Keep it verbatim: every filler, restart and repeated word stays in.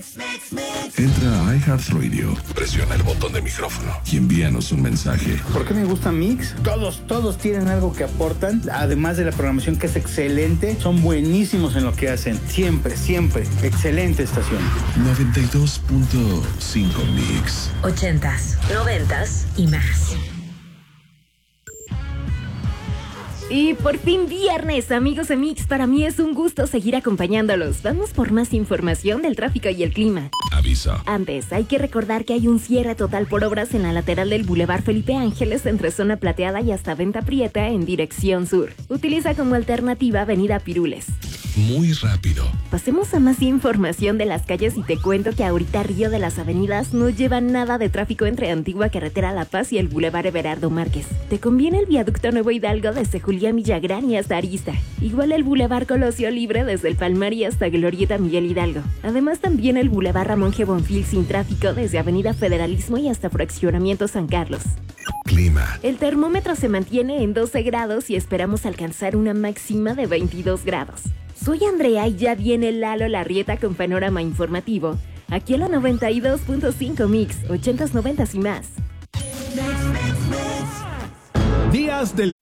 Entra a iHeartRadio, presiona el botón de micrófono y envíanos un mensaje. ¿Por qué me gusta Mix? Todos, todos tienen algo que aportan, además de la programación que es excelente, son buenísimos en lo que hacen. Siempre, siempre. Excelente estación. noventa y dos punto cinco Mix. Ochentas, noventas y más. Y por fin viernes, amigos de Mix, para mí es un gusto seguir acompañándolos. Vamos por más información del tráfico y el clima. Aviso. Antes, hay que recordar que hay un cierre total por obras en la lateral del Boulevard Felipe Ángeles entre Zona Plateada y hasta Venta Prieta en dirección sur. Utiliza como alternativa Avenida Pirules. Muy rápido. Pasemos a más información de las calles y te cuento que ahorita Río de las Avenidas no lleva nada de tráfico entre Antigua Carretera La Paz y el Boulevard Everardo Márquez. Te conviene el viaducto Nuevo Hidalgo desde Julián Villagrán y hasta Arista. Igual el Boulevard Colosio Libre desde el Palmar y hasta Glorieta Miguel Hidalgo. Además también el Boulevard Ramón G. Bonfil sin tráfico desde Avenida Federalismo y hasta Fraccionamiento San Carlos. Clima. El termómetro se mantiene en doce grados y esperamos alcanzar una máxima de veintidós grados. Soy Andrea y ya viene Lalo Larrieta con panorama informativo. Aquí en la noventa y dos punto cinco Mix, ochentas, noventas y más. Días del